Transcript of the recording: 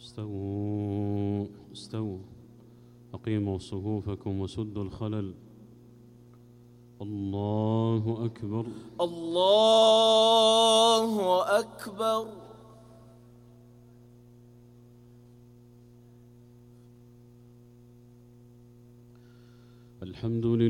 استووا استووا، أقيموا صفوفكم وسدوا الخلل. الله أكبر الله أكبر. الحمد لله.